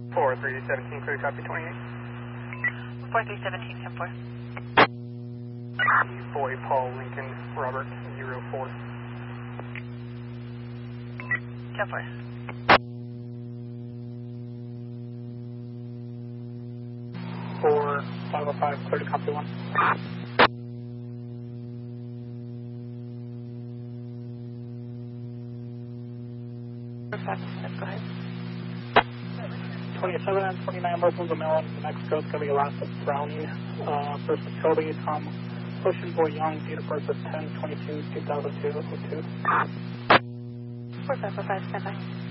4317, clear copy 28. 4317, 10-4. Boy Paul Lincoln Robert 04. 10-4. 4505, clear to copy 1. 5, go ahead. 27 and 29, both of them Maryland, New Mexico. It's going to be last of Browning. First is Toby, Tom Ocean Boy Young, date of birth is 10/22/2002. 4545, stand by.